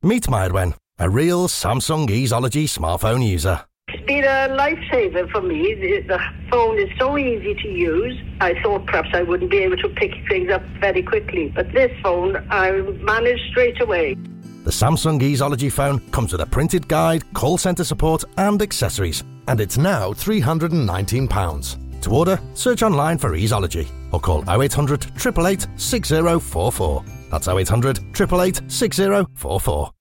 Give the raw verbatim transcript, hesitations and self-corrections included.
Meet Mairwen, a real Samsung Easeology smartphone user. It's been a lifesaver for me. The, the phone is so easy to use. I thought perhaps I wouldn't be able to pick things up very quickly, but this phone I managed straight away. The Samsung Easeology phone comes with a printed guide, call centre support and accessories, and it's now three hundred and nineteen pounds. To order, search online for Easeology or call oh eight hundred, eight eight eight, six oh four four. That's oh eight hundred, eight eight eight, six oh four four.